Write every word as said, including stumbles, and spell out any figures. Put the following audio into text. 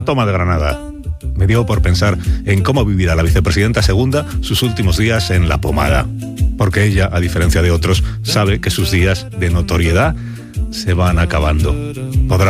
Toma de Granada. Me dio por pensar en cómo vivirá la vicepresidenta segunda sus últimos días en la pomada. Porque ella, a diferencia de otros, sabe que sus días de notoriedad se van acabando. Podrá